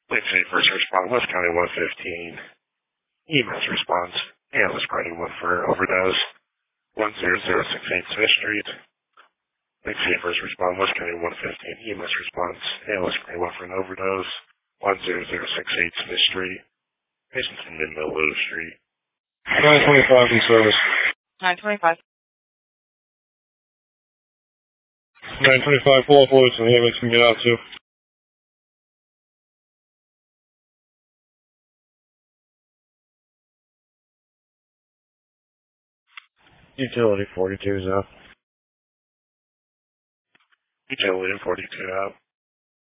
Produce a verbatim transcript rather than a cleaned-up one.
Lake City first respond, West County one fifteen. E M S response. Analyst writing one for overdose. one zero zero six eight Smith Street. Lake City first respond, West County one fifteen. E M S response. Analyst writing one for an overdose. one zero zero six eight Smith Street. Patients in mid-middle Street. nine twenty-five in service. nine twenty-five. nine twenty-five, pull up loose and ambulance can get out too. Utility forty-two is out. Utility forty-two out.